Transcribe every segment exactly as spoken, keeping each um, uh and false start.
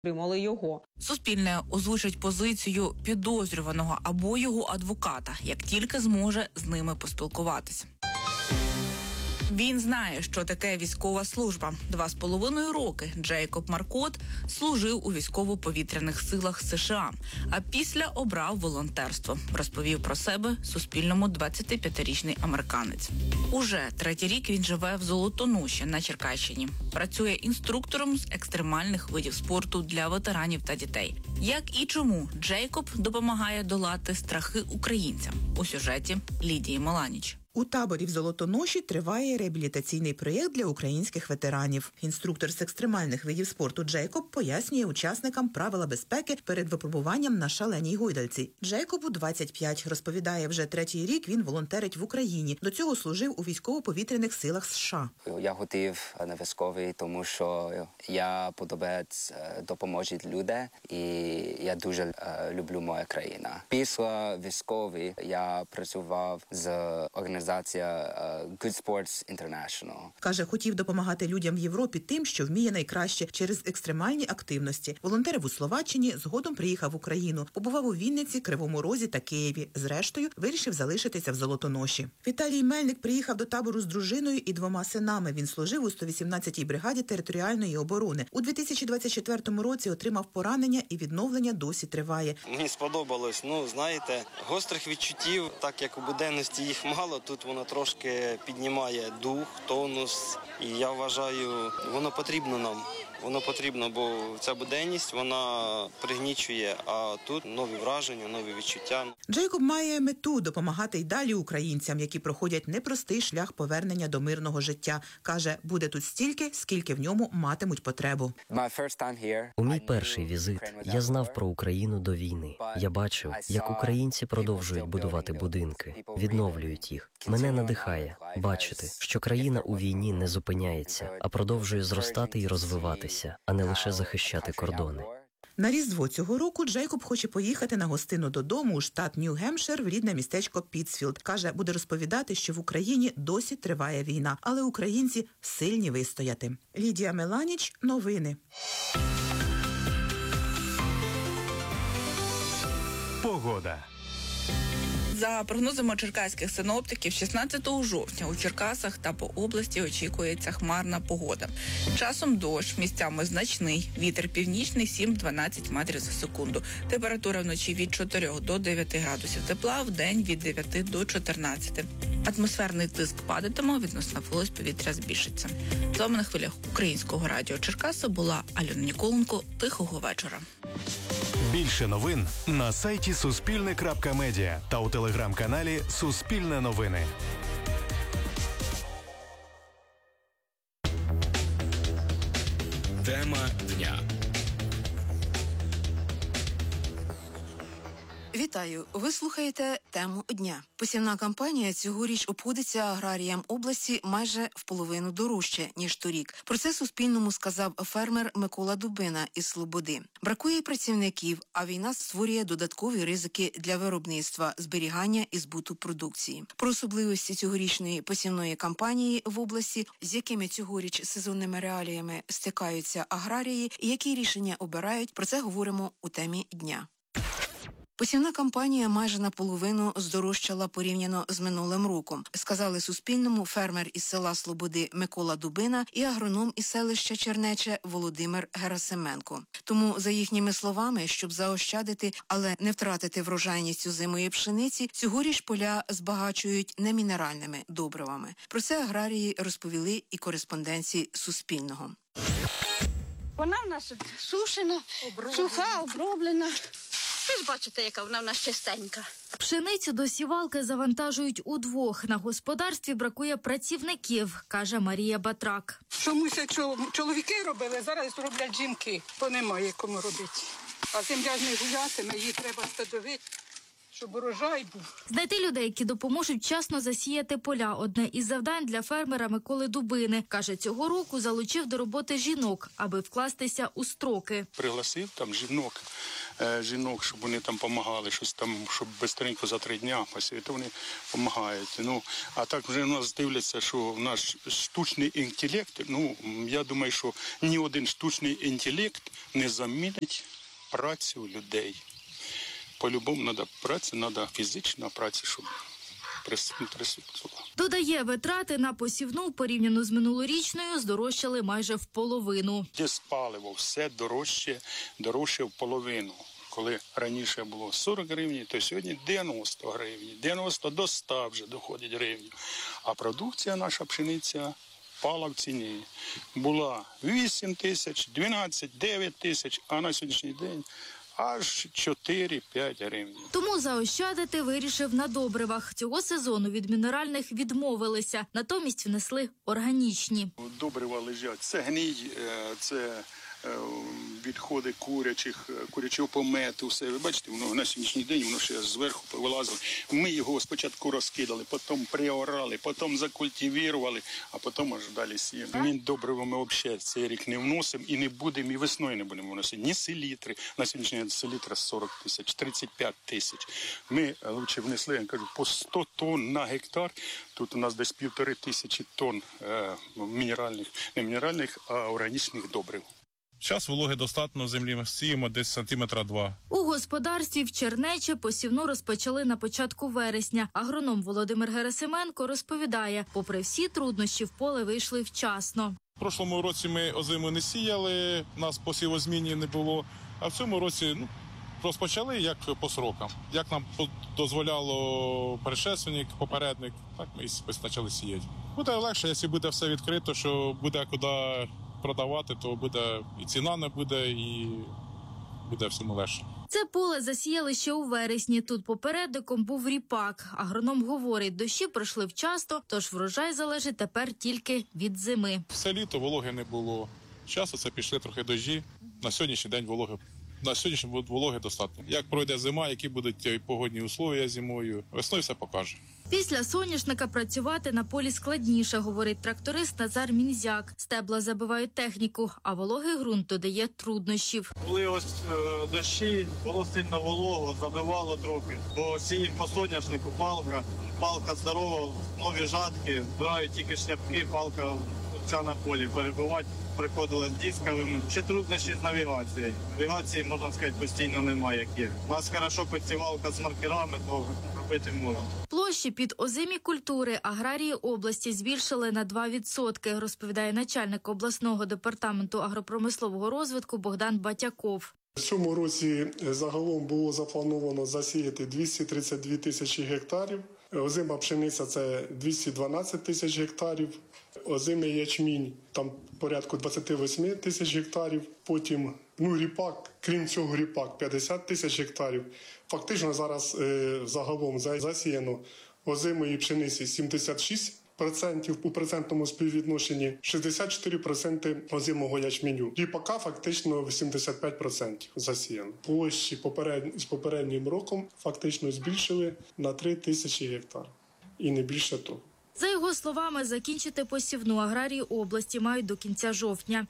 Тримали його. Суспільне озвучить позицію підозрюваного або його адвоката, як тільки зможе з ними поспілкуватися. Він знає, що таке військова служба. Два з половиною роки Джейкоб Маркот служив у військово-повітряних силах США, а після обрав волонтерство. Розповів про себе Суспільному двадцятип'ятирічний американець. Уже третій рік він живе в Золотоноші на Черкащині. Працює інструктором з екстремальних видів спорту для ветеранів та дітей. Як і чому Джейкоб допомагає долати страхи українцям? У сюжеті Лідії Маланіч. У таборі в Золотоноші триває реабілітаційний проєкт для українських ветеранів. Інструктор з екстремальних видів спорту Джейкоб пояснює учасникам правила безпеки перед випробуванням на шаленій гойдальці. Джейкобу двадцять п'ять. Розповідає, вже третій рік він волонтерить в Україні. До цього служив у військово-повітряних силах США. Я готів на військовий, тому що я подобається допоможуть люди, і я дуже е, люблю мою країну. Після військової я працював з організацією Організація Good Sports International. Каже, хотів допомагати людям в Європі тим, що вміє найкраще, через екстремальні активності. Волонтерив у Словаччині, згодом приїхав в Україну. Побував у Вінниці, Кривому Розі та Києві. Зрештою, вирішив залишитися в Золотоноші. Віталій Мельник приїхав до табору з дружиною і двома синами. Він служив у сто вісімнадцятій бригаді територіальної оборони. У дві тисячі двадцять четвертому році отримав поранення і відновлення досі триває. Мені сподобалось, ну, знаєте, гострих відчуттів, так як у буденності їх мало, тут воно трошки піднімає дух, тонус. І я вважаю, воно потрібно нам. Воно потрібно, бо ця буденність, вона пригнічує, а тут нові враження, нові відчуття. Джейкоб має мету допомагати й далі українцям, які проходять непростий шлях повернення до мирного життя. Каже, буде тут стільки, скільки в ньому матимуть потребу. У мій перший візит я знав про Україну до війни. Я бачив, як українці продовжують будувати будинки, відновлюють їх. Мене надихає бачити, що країна у війні не зупиняється, а продовжує зростати і розвиватися, а не лише захищати кордони. На Різдво цього року Джейкоб хоче поїхати на гостину додому у штат Нью-Гемпшир в рідне містечко Пітсфілд. Каже, буде розповідати, що в Україні досі триває війна, але українці сильні вистояти. Лідія Меланіч, новини. Погода. За прогнозами черкаських синоптиків, шістнадцятого жовтня у Черкасах та по області очікується хмарна погода. Часом дощ, місцями значний, вітер північний сім-дванадцять метрів за секунду. Температура вночі від чотирьох до дев'яти градусів тепла, в день від дев'яти до чотирнадцяти. Атмосферний тиск падатиме, відносна вологість повітря збільшиться. З вами на хвилях Українського радіо Черкаси була Альона Ніколенко. Тихого вечора. Більше новин на сайті суспільне крапка медіа та у телеграм-каналі Суспільне новини. Тема дня. Вітаю! Ви слухаєте «Тему дня». Посівна кампанія цьогоріч обходиться аграріям області майже в половину дорожче, ніж торік. Про це Суспільному сказав фермер Микола Дубина із Слободи. Бракує працівників, а війна створює додаткові ризики для виробництва, зберігання і збуту продукції. Про особливості цьогорічної посівної кампанії в області, з якими цьогоріч сезонними реаліями стикаються аграрії і які рішення обирають, про це говоримо у «Темі дня». Посівна кампанія майже наполовину здорожчала порівняно з минулим роком, сказали Суспільному фермер із села Слободи Микола Дубина і агроном із селища Чернече Володимир Герасименко. Тому, за їхніми словами, щоб заощадити, але не втратити врожайність озимої пшениці, цьогоріч поля збагачують немінеральними добривами. Про це аграрії розповіли і кореспонденції Суспільного. Вона в нас сушена, суха, оброблена. Ви ж бачите, яка вона в нас чистенька. Пшеницю до сівалки завантажують удвох. На господарстві бракує працівників, каже Марія Батрак. Чомусь, якщо чоловіки робили, зараз роблять жінки, то немає кому робити. А земля ж не гулятиме, її треба стадовити. щоб урожай був. Знайти людей, які допоможуть вчасно засіяти поля – одне із завдань для фермера Миколи Дубини. Каже, цього року залучив до роботи жінок, аби вкластися у строки. Пригласив там жінок, е, жінок, щоб вони там допомагали, щось там, щоб швидко за три дня посіяти, вони допомагають. Ну, а так вже у нас дивляться, що наш штучний інтелект, ну, я думаю, що ні один штучний інтелект не замінить працю людей. По-любому треба праця, треба фізична праця, щоб присутствувала. Додає, витрати на посівну порівняно з минулорічною здорожчали майже в половину. Диспаливо все дорожче, дорожче в половину. Коли раніше було сорок гривень, то сьогодні дев'яносто гривень. дев'яносто до ста вже доходить гривень. А продукція наша пшениця впала в ціні. Була вісім тисяч, дванадцять, дев'ять тисяч, а на сьогоднішній день аж чотири-п'ять гривень. Тому заощадити вирішив на добривах. Цього сезону від мінеральних відмовилися, натомість внесли органічні. Добрива лежать. Це гній, це відходи курячих, курячого помету, все. Ви бачите, воно на сьогоднішній день воно ще зверху вилазило. Ми його спочатку розкидали, потім приорали, потім закультивували, а потім аж далі сіємо. Ми добрива ми взагалі цей рік не вносимо і не будемо, і весною не будемо вносити. Ні селітри. На сьогоднішній день селітра сорок тисяч, тридцять п'ять тисяч. Ми лучше внесли, я кажу, по сто тонн на гектар. Тут у нас десь півтори тисячі тонн е, мінеральних, не мінеральних, а органічних добрив. Зараз вологи достатньо землі, сіємо десь сантиметра два. У господарстві в Чернечі посівну розпочали на початку вересня. Агроном Володимир Герасименко розповідає, попри всі труднощі, в поле вийшли вчасно. В прошлому році ми озиму не сіяли, у нас посівозміні не було, а в цьому році ну, розпочали як по срокам. Як нам дозволяло предшественник, попередник, так ми і почали сіяти. Буде легше, якщо буде все відкрито, що буде куди продавати, то буде і ціна не буде, і буде всьому легше. Це поле засіяли ще у вересні. Тут попередником був ріпак. Агроном говорить, дощі пройшли вчасно, тож врожай залежить тепер тільки від зими. Все літо вологи не було. Зараз це пішли трохи дощі. На сьогоднішній день вологи, на сьогоднішній день вологи достатньо. Як пройде зима, які будуть погодні условия зимою, весною все покаже. Після соняшника працювати на полі складніше, говорить тракторист Назар Мінзяк. Стебла забивають техніку, а вологий ґрунт додає труднощів. Були ось е, дощі, було сильно волого, забивало трохи. Бо сіємо по соняшнику, палка, палка здорова, нові жатки, збирають тільки шляпки, палка вся на полі перебивати. Приходили з дисками. Ще труднощі з навігацією. Навігації, можна сказати, постійно немає, як є. У нас хорошо підсівалка з маркерами, то робити можна. Площі під озимі культури аграрії області збільшили на два відсотки, розповідає начальник обласного департаменту агропромислового розвитку Богдан Батяков. В цьому році загалом було заплановано засіяти двісті тридцять дві тисячі гектарів. Озима пшениця – це двісті дванадцять тисяч гектарів. Озимий ячмінь – там порядку двадцять вісім тисяч гектарів. Потім, ну, ріпак, крім цього ріпак – п'ятдесят тисяч гектарів. Фактично зараз е, загалом засіяно озимої пшениці сімдесят шість відсотків у процентному співвідношенні, шістдесят чотири відсотки озимого ячменю. Ріпака фактично вісімдесят п'ять відсотків засіяно. Площі поперед... з попереднім роком фактично збільшили на три тисячі гектар. І не більше того. За його словами, закінчити посівну аграрії області мають до кінця жовтня.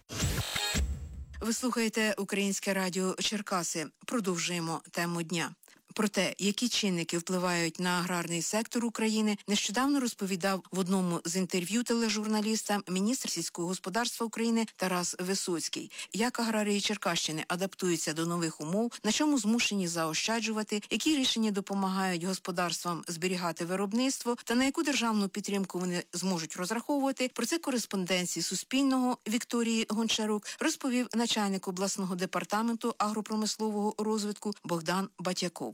Ви слухаєте Українське радіо Черкаси. Продовжуємо тему дня. Про те, які чинники впливають на аграрний сектор України, нещодавно розповідав в одному з інтерв'ю тележурналістам міністр сільського господарства України Тарас Висоцький. Як аграрії Черкащини адаптуються до нових умов, на чому змушені заощаджувати, які рішення допомагають господарствам зберігати виробництво та на яку державну підтримку вони зможуть розраховувати. Про це кореспонденції Суспільного Вікторії Гончарук розповів начальник обласного департаменту агропромислового розвитку Богдан Батяков.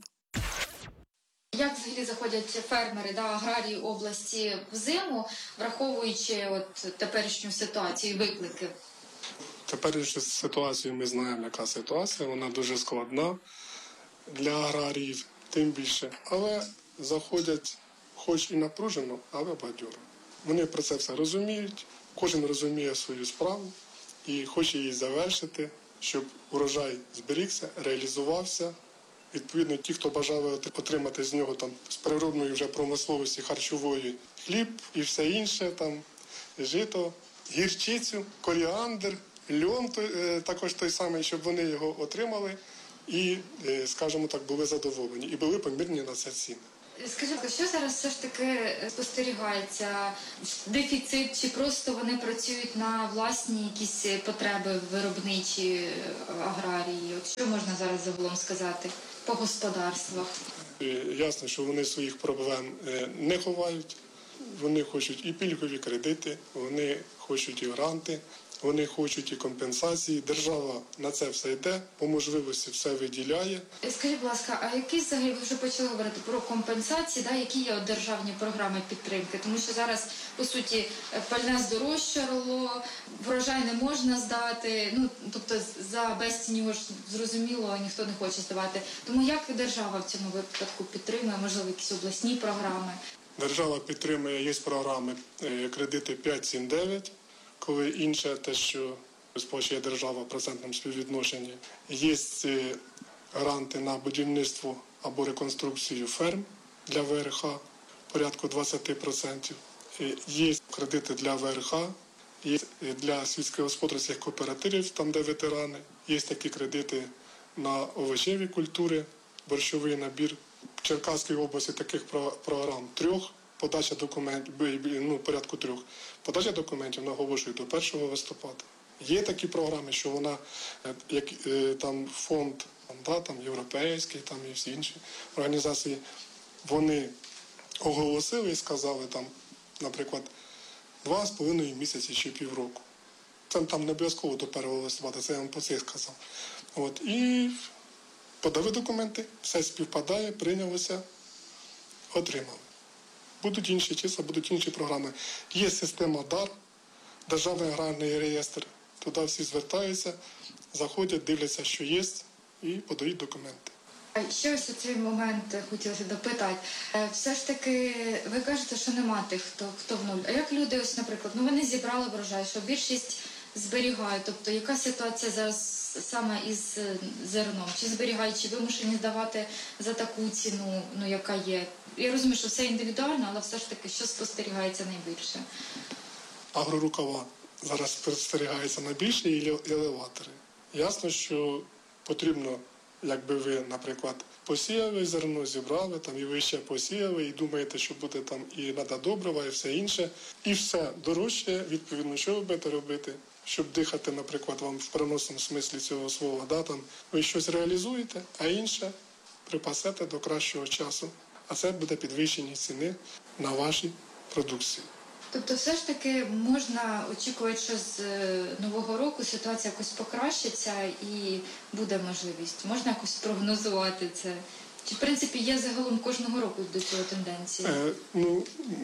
Як взагалі заходять фермери да, аграрії області в зиму, враховуючи от теперішню ситуацію, виклики? Теперішню ситуацію ми знаємо, яка ситуація. Вона дуже складна для аграріїв, тим більше. Але заходять хоч і напружено, але бадьоро. Вони про це все розуміють, кожен розуміє свою справу і хоче її завершити, щоб урожай зберігся, реалізувався Відповідно, ті, хто бажали отримати з нього там з природної вже промисловості харчової хліб і все інше, там жито, гірчицю, коріандр, льон той, також той самий, щоб вони його отримали і, скажімо так, були задоволені. І були помірні на це ціни. Скажіть, що зараз все ж таки спостерігається? Дефіцит чи просто вони працюють на власні якісь потреби виробничі аграрії? От що можна зараз загалом сказати по господарствах? Ясно, що вони своїх проблем не ховають. Вони хочуть і пільгові кредити, вони хочуть і гранти, вони хочуть і компенсації. Держава на це все йде, по можливості все виділяє. Скажіть, будь ласка, а які взагалі, ви вже почали говорити про компенсації, да, які є державні програми підтримки? Тому що зараз, по суті, пальне здорожчало, врожай не можна здати, ну, тобто за безцінь його ж зрозуміло, ніхто не хоче здавати. Тому як держава в цьому випадку підтримує, можливо, якісь обласні програми? Держава підтримує, є програми кредити п'ять сім дев'ять, коли інше те, що сплачує держава в процентному співвідношенні. Є гранти на будівництво або реконструкцію ферм для В Р Х порядку двадцять відсотків. Є кредити для В Р Х, є для сільськогосподарських кооперативів, там де ветерани. Є такі кредити на овочеві культури, борщовий набір. В Черкаській області таких програм трьох, подача документів, ну, порядку трьох. Подача документів наголошую до першого листопада. Є такі програми, що вона, як там фонд, там, да, там європейський, там і всі інші організації, вони оголосили і сказали там, наприклад, два з половиною місяці чи півроку. Це там не обов'язково до першого листопада, це я вам по цих сказав. От, і подали документи, все співпадає, прийнялося, отримали. Будуть інші числа, будуть інші програми. Є система ДАР, Державний аграрний реєстр. Туди всі звертаються, заходять, дивляться, що є, і подають документи. Ще ось у цей момент хотілося допитати. Все ж таки, ви кажете, що нема тих, хто, хто в нуль. А як люди, ось, наприклад, ну вони зібрали врожай, що більшість зберігають. Тобто, яка ситуація зараз саме із зерном? Чи зберігають, чи вимушені здавати за таку ціну, ну, яка є? Я розумію, що все індивідуально, але все ж таки, що спостерігається найбільше? Агрорукава зараз спостерігається найбільше і елеватори. Ясно, що потрібно, якби ви, наприклад, посіяли зерно, зібрали, там і ви ще посіяли, і думаєте, що буде там і нада добрива, і все інше. І все дорожче, відповідно, що ви будете робити, щоб дихати, наприклад, вам в переносному смислі цього слова, да, там, ви щось реалізуєте, а інше припасете до кращого часу. А це буде підвищені ціни на ваші продукції. Тобто все ж таки можна очікувати, що з Нового року ситуація якось покращиться і буде можливість? Можна якось прогнозувати це? Чи, в принципі, є загалом кожного року до цього тенденції? Е, ну,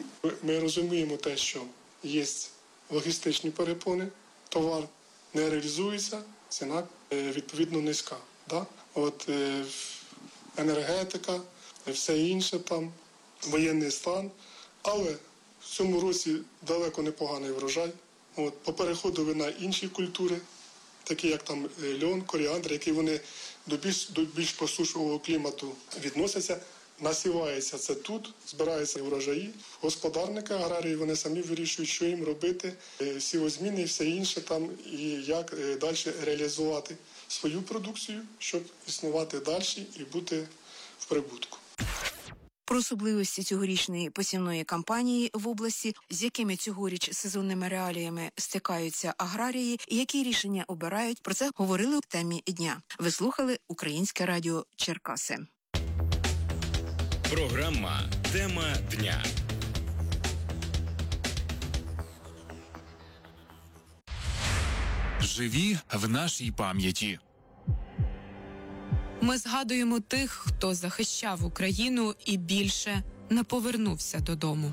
ми розуміємо те, що є логістичні перепони, товар не реалізується, ціна відповідно низька. Да? От е, енергетика, все інше там, воєнний стан, але в цьому році далеко непоганий врожай. От, попереходили на інші культури, такі як там льон, коріандр, які вони до більш, до більш посушливого клімату відносяться. Насівається це тут, збираються врожаї. Господарники, аграрії, вони самі вирішують, що їм робити, сівозміни і все інше там, і як далі реалізувати свою продукцію, щоб існувати далі і бути в прибутку. Про особливості цьогорічної посівної кампанії в області, з якими цьогоріч сезонними реаліями стикаються аграрії і які рішення обирають, про це говорили в темі дня. Ви слухали Українське радіо Черкаси. Програма «Тема дня». Живі в нашій пам'яті. Ми згадуємо тих, хто захищав Україну і більше не повернувся додому.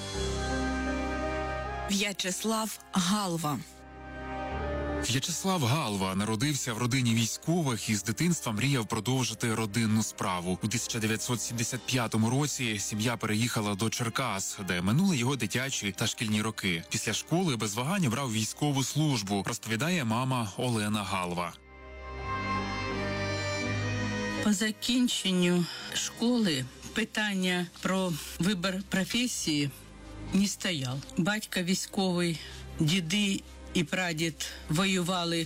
В'ячеслав Галва. В'ячеслав Галва народився в родині військових і з дитинства мріяв продовжити родинну справу. У тисяча дев'ятсот сімдесят п'ятому році сім'я переїхала до Черкас, де минули його дитячі та шкільні роки. Після школи без вагань брав військову службу, розповідає мама Олена Галва. По закінченню школи питання про вибір професії не стояв. Батько військовий, діди і прадід воювали.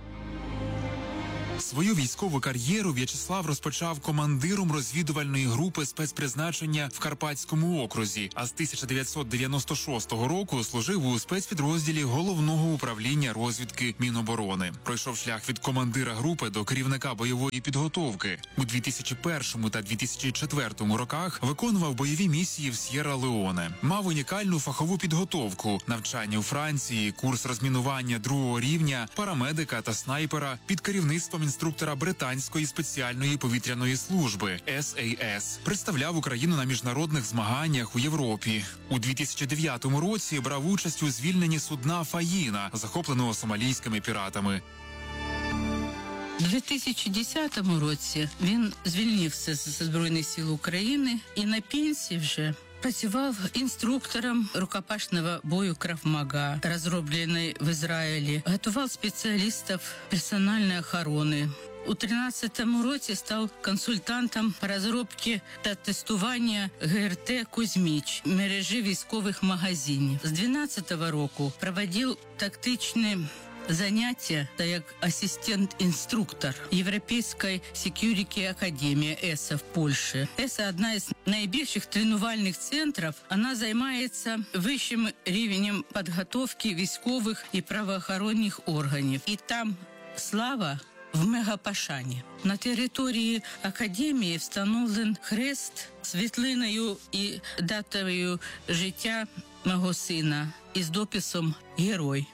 Свою військову кар'єру В'ячеслав розпочав командиром розвідувальної групи спецпризначення в Карпатському окрузі, а з тисяча дев'ятсот дев'яносто шостого року служив у спецпідрозділі Головного управління розвідки Міноборони. Пройшов шлях від командира групи до керівника бойової підготовки. У дві тисячі першому та дві тисячі четвертому роках виконував бойові місії в С'єрра-Леоне. Мав унікальну фахову підготовку, навчання у Франції, курс розмінування другого рівня, парамедика та снайпера під керівництвом інструктора британської спеціальної повітряної служби ес ей ес. Представляв Україну на міжнародних змаганнях у Європі. У дві тисячі дев'ятому році брав участь у звільненні судна «Фаїна», захопленого сомалійськими піратами. У дві тисячі десятому році він звільнився з Збройних сил України і на пенсії вже працював інструктором рукопашного бою Крав-Мага, розроблений в Ізраїлі. Готував спеціалістів персональної охорони. У тринадцятому році став консультантом по розробці та тестування ге ер те «Кузьміч» мережі військових магазинів. З дванадцятого року проводив тактичні заняття та як асистент-інструктор Європейської Security Академії ЕСА в Польщі. ЕСА – одна із найбільших тренувальних центрів. Вона займається вищим рівнем підготовки військових і правоохоронних органів. І там слава в мегапошані. На території Академії встановлений хрест світлиною і датою життя мого сина із дописом «Герой».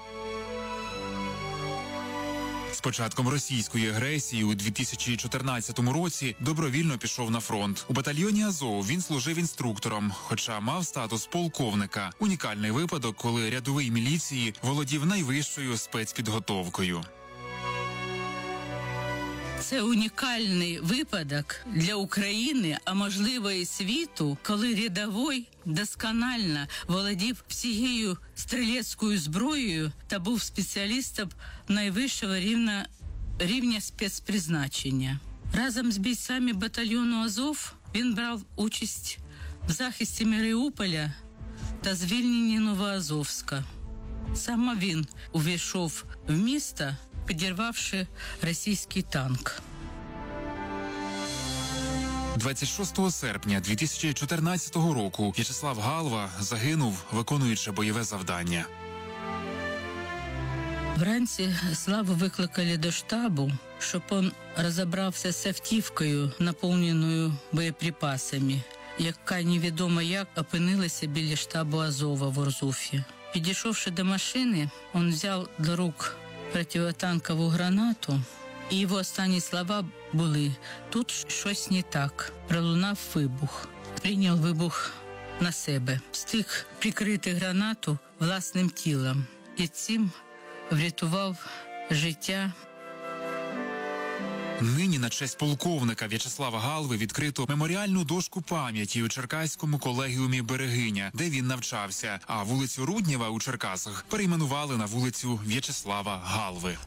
З початком російської агресії у дві тисячі чотирнадцятому році добровільно пішов на фронт. У батальйоні Азов він служив інструктором, хоча мав статус полковника. Унікальний випадок, коли рядовий міліції володів найвищою спецпідготовкою. Це унікальний випадок для України, а можливо і світу, коли рядовий досконально володів всією стрілецькою зброєю та був спеціалістом найвищого рівня, рівня спецпризначення. Разом з бійцями батальйону Азов він брав участь в захисті Маріуполя та звільненні Новоазовська. Саме він увійшов в місто, підірвавши російський танк. двадцять шостого серпня дві тисячі чотирнадцятого року В'ячеслав Галва загинув, виконуючи бойове завдання. Вранці Славу викликали до штабу, щоб він розібрався з автівкою, наповненою боєприпасами, яка невідомо як опинилася біля штабу Азова в Орзуфі. Підійшовши до машини, він взяв до рук противотанкову гранату, і його останні слова були «Тут щось не так». Пролунав вибух. Прийняв вибух на себе. Встиг прикрити гранату власним тілом. І цим врятував життя. Нині на честь полковника В'ячеслава Галви відкрито меморіальну дошку пам'яті у Черкаському колегіумі «Берегиня», де він навчався, а вулицю Руднєва у Черкасах перейменували на вулицю В'ячеслава Галви.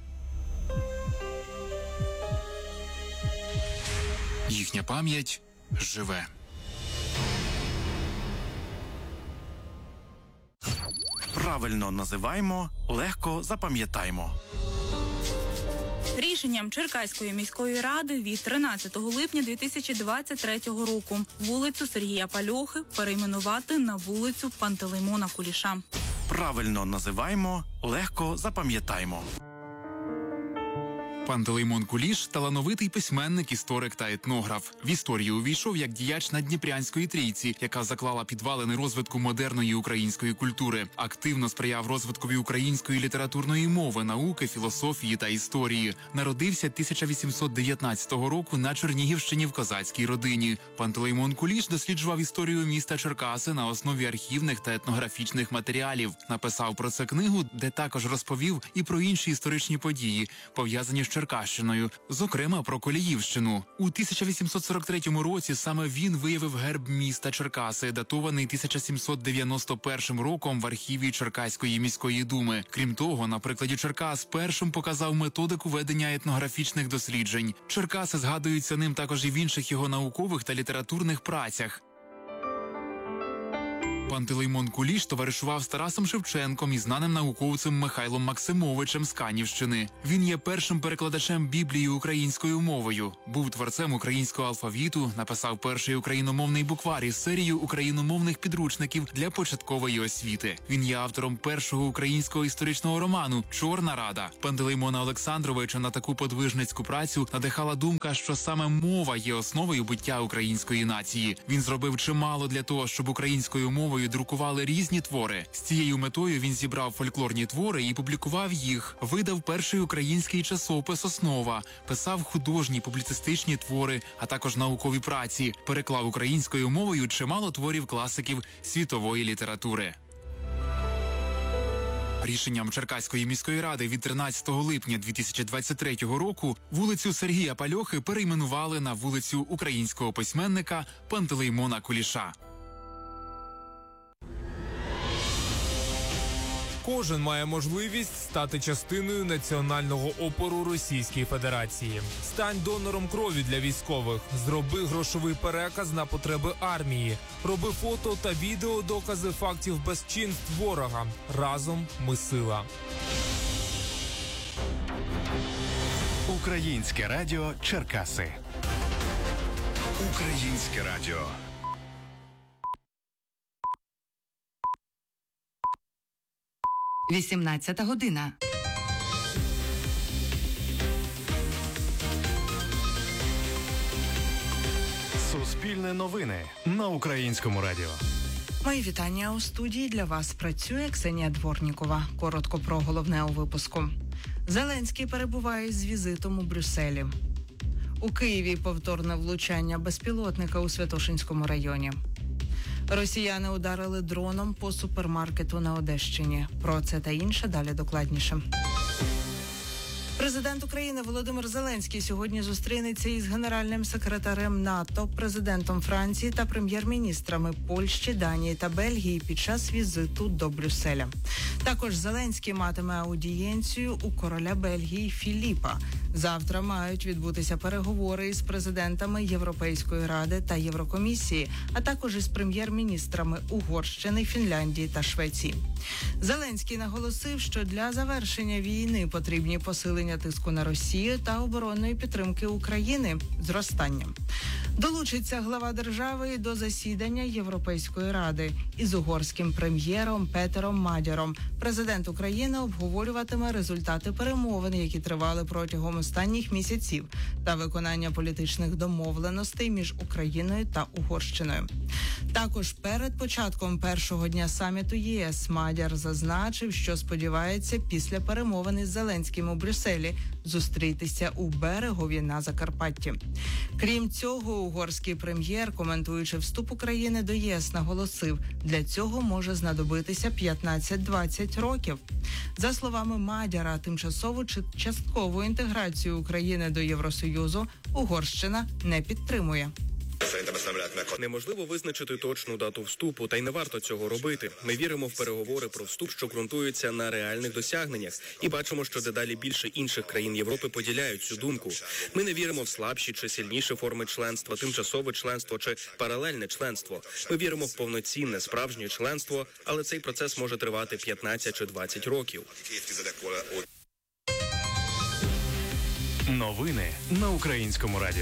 Їхня пам'ять живе. Правильно називаємо, легко запам'ятаємо. Рішенням Черкаської міської ради від тринадцятого липня дві тисячі двадцять третього року вулицю Сергія Пальохи перейменувати на вулицю Пантелеймона Куліша. Правильно називаємо, легко запам'ятаємо. Пантелеймон Куліш – талановитий письменник, історик та етнограф. В історію увійшов як діяч Наддніпрянської трійці, яка заклала підвалини розвитку модерної української культури. Активно сприяв розвиткові української літературної мови, науки, філософії та історії. Народився тисяча вісімсот дев'ятнадцятого року на Чернігівщині в козацькій родині. Пантелеймон Куліш досліджував історію міста Черкаси на основі архівних та етнографічних матеріалів. Написав про це книгу, де також розповів і про інші історичні події, пов'язані з Черкащиною, зокрема про Коліївщину. У тисяча вісімсот сорок третьому році саме він виявив герб міста Черкаси, датований тисяча сімсот дев'яносто першим роком в архіві Черкаської міської думи. Крім того, на прикладі Черкас першим показав методику ведення етнографічних досліджень. Черкаси згадуються ним також і в інших його наукових та літературних працях. Пантелеймон Куліш товаришував з Тарасом Шевченком і знаним науковцем Михайлом Максимовичем з Канівщини. Він є першим перекладачем Біблії українською мовою, був творцем українського алфавіту, написав перший україномовний буквар із серією україномовних підручників для початкової освіти. Він є автором першого українського історичного роману «Чорна Рада». Пантелеймона Олександровича на таку подвижницьку працю надихала думка, що саме мова є основою буття української нації. Він зробив чимало для того, щоб українською мовою друкували різні твори. З цією метою він зібрав фольклорні твори і публікував їх. Видав перший український часопис «Основа», писав художні публіцистичні твори, а також наукові праці. Переклав українською мовою чимало творів класиків світової літератури. Рішенням Черкаської міської ради від тринадцятого липня дві тисячі двадцять третього року вулицю Сергія Пальохи перейменували на вулицю українського письменника Пантелеймона Куліша. Кожен має можливість стати частиною національного опору Російської Федерації. Стань донором крові для військових. Зроби грошовий переказ на потреби армії. Роби фото та відео докази фактів безчинств ворога. Разом ми сила. Українське радіо Черкаси. Українське радіо. вісімнадцята година. Суспільне новини на Українському радіо. Мої вітання. У студії для вас працює Ксенія Дворнікова. Коротко про головне у випуску. Зеленський перебуває з візитом у Брюсселі. У Києві повторне влучання безпілотника у Святошинському районі. Росіяни ударили дроном по супермаркету на Одещині. Про це та інше далі докладніше. Президент України Володимир Зеленський сьогодні зустрінеться із генеральним секретарем НАТО, президентом Франції та прем'єр-міністрами Польщі, Данії та Бельгії під час візиту до Брюсселя. Також Зеленський матиме аудієнцію у короля Бельгії Філіпа. Завтра мають відбутися переговори із президентами Європейської ради та Єврокомісії, а також із прем'єр-міністрами Угорщини, Фінляндії та Швеції. Зеленський наголосив, що для завершення війни потрібні посилення тиску на Росію та оборонної підтримки України зростанням. Долучиться глава держави до засідання Європейської ради із угорським прем'єром Петером Мадяром. Президент України обговорюватиме результати перемовин, які тривали протягом останніх місяців, та виконання політичних домовленостей між Україною та Угорщиною. Також перед початком першого дня саміту ЄС Мадяр зазначив, що сподівається після перемовин із Зеленським у Брюсселі зустрітися у Берегові на Закарпатті. Крім цього, угорський прем'єр, коментуючи вступ України до ЄС, наголосив, для цього може знадобитися п'ятнадцять-двадцять років. За словами Мадяра, тимчасову чи часткову інтеграцію України до Євросоюзу Угорщина не підтримує. Неможливо визначити точну дату вступу, та й не варто цього робити. Ми віримо в переговори про вступ, що ґрунтуються на реальних досягненнях, і бачимо, що дедалі більше інших країн Європи поділяють цю думку. Ми не віримо в слабші чи сильніші форми членства, тимчасове членство чи паралельне членство. Ми віримо в повноцінне, справжнє членство, але цей процес може тривати п'ятнадцять чи двадцять років. Новини на Українському радіо.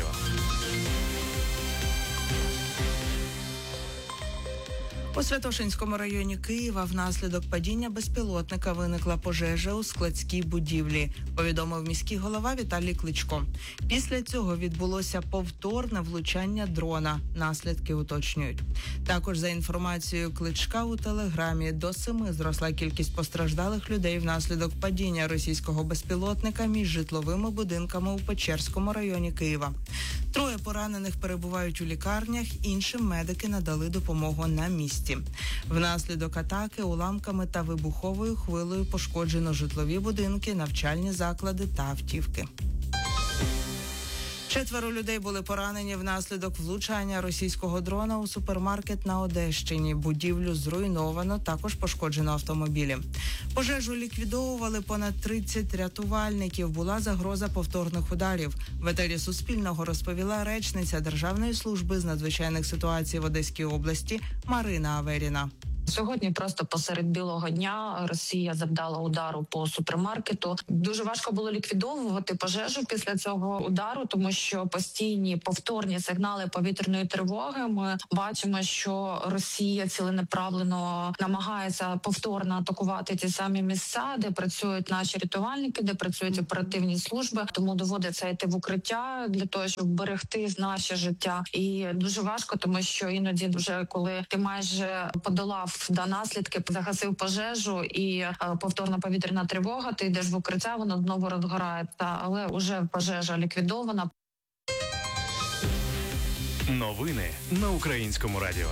У Святошинському районі Києва внаслідок падіння безпілотника виникла пожежа у складській будівлі, повідомив міський голова Віталій Кличко. Після цього відбулося повторне влучання дрона. Наслідки уточнюють. Також за інформацією Кличка у Телеграмі до семи зросла кількість постраждалих людей внаслідок падіння російського безпілотника між житловими будинками у Печерському районі Києва. Троє поранених перебувають у лікарнях, іншим медики надали допомогу на місці. Внаслідок атаки уламками та вибуховою хвилею пошкоджено житлові будинки, навчальні заклади та автівки. Четверо людей були поранені внаслідок влучання російського дрона у супермаркет на Одещині. Будівлю зруйновано, також пошкоджено автомобілі. Пожежу ліквідовували понад тридцять рятувальників. Була загроза повторних ударів. В етері Суспільного розповіла речниця Державної служби з надзвичайних ситуацій в Одеській області Марина Аверіна. Сьогодні просто посеред білого дня Росія завдала удару по супермаркету. Дуже важко було ліквідовувати пожежу після цього удару, тому що постійні повторні сигнали повітряної тривоги. Ми бачимо, що Росія ціленаправлено намагається повторно атакувати ті самі місця, де працюють наші рятувальники, де працюють оперативні служби. Тому доводиться йти в укриття для того, щоб берегти наше життя. І дуже важко, тому що іноді, вже коли ти майже подолав до наслідки, загасив пожежу і е, повторна повітряна тривога, ти йдеш в укриття, воно знову розгорається, але вже пожежа ліквідована. Новини на Українському радіо.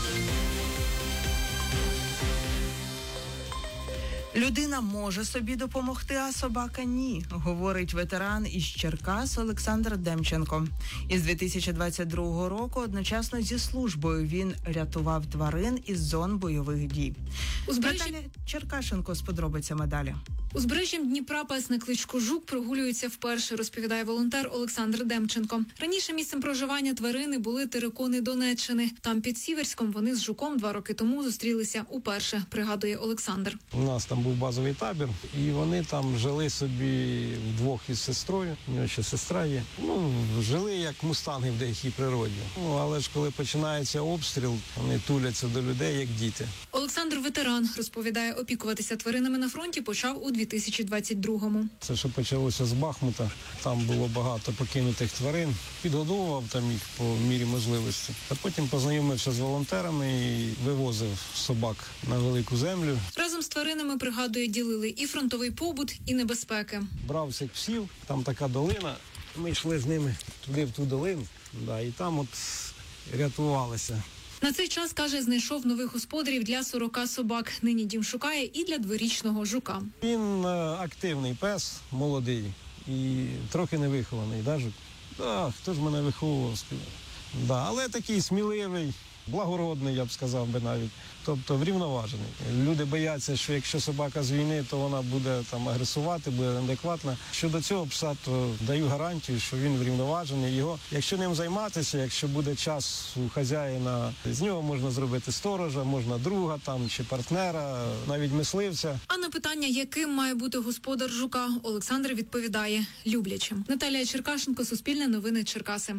Людина може собі допомогти, а собака – ні, говорить ветеран із Черкас Олександр Демченко. Із дві тисячі двадцять другого року одночасно зі службою він рятував тварин із зон бойових дій. Узбережжя... Наталя Черкашенко з подробицями далі. Узбережжям Дніпра пес на кличку Жук прогулюється вперше, розповідає волонтер Олександр Демченко. Раніше місцем проживання тварини були терикони Донеччини. Там під Сіверськом вони з Жуком два роки тому зустрілися уперше, пригадує Олександр. У нас там був базовий табір, і вони там жили собі вдвох із сестрою, у нього ще сестра є. Ну, жили як мустанги в деякій природі. Ну, але ж коли починається обстріл, вони туляться до людей, як діти. Олександр ветеран, розповідає, опікуватися тваринами на фронті почав у дві тисячі двадцять другому. Це що почалося з Бахмута, там було багато покинутих тварин, підгодовував там їх по мірі можливості. А потім познайомився з волонтерами і вивозив собак на велику землю. Разом з тваринами, пригадує, ділили і фронтовий побут, і небезпеки. Брав цих псів, там така долина, ми йшли з ними туди, в ту долину, да, і там от рятувалися. На цей час, каже, знайшов нових господарів для сорока собак. Нині дім шукає і для дворічного Жука. Він е, активний пес, молодий і трохи невихований. Да, Жук? Да, хто ж мене виховував? Да, але такий сміливий, благородний, я б сказав би навіть. Тобто врівноважений. Люди бояться, що якщо собака з війни, то вона буде там агресувати, буде неадекватна. Щодо цього пса, то даю гарантію, що він врівноважений. Його, якщо ним займатися, якщо буде час у хазяїна, з нього можна зробити сторожа, можна друга там чи партнера, навіть мисливця. А на питання, яким має бути господар Жука, Олександр відповідає – люблячим. Наталія Черкашенко, Суспільне новини, Черкаси.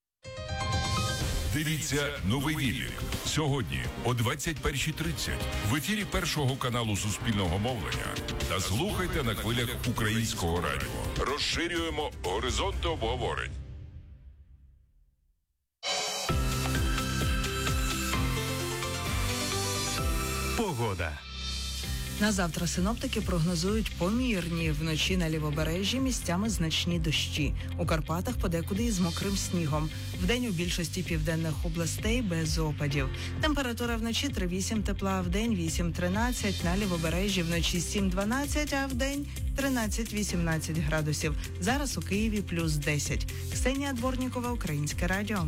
Дивіться «Новий Вілік» сьогодні о двадцять першій тридцять в ефірі Першого каналу Суспільного мовлення та слухайте на хвилях Українського радіо. Розширюємо горизонти обговорень. Погода. На завтра синоптики прогнозують помірні. Вночі на лівобережжі місцями значні дощі. У Карпатах подекуди із мокрим снігом. Вдень у більшості південних областей без опадів. Температура вночі три-вісім тепла, вдень вісім-тринадцять, на лівобережжі вночі сім-дванадцять, а вдень тринадцять-вісімнадцять градусів. Зараз у Києві плюс десять. Ксенія Дворнікова, Українське радіо.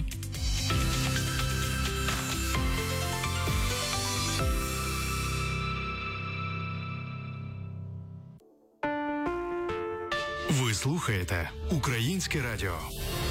Ви слухаєте Українське радіо.